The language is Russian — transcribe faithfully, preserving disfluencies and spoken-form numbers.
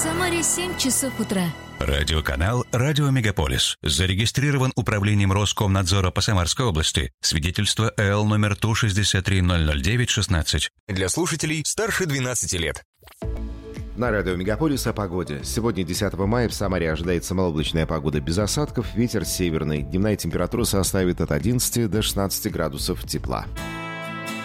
Самаре семь часов утра. Радиоканал «Радио Мегаполис». Зарегистрирован управлением Роскомнадзора по Самарской области. Свидетельство эл номер Ту шестьдесят три ноль ноль девять шестнадцать. Для слушателей старше двенадцати лет. На радио Мегаполис о погоде. Сегодня, десятого мая, в Самаре ожидается малооблачная погода без осадков, ветер северный. Дневная температура составит от одиннадцати до шестнадцати градусов тепла.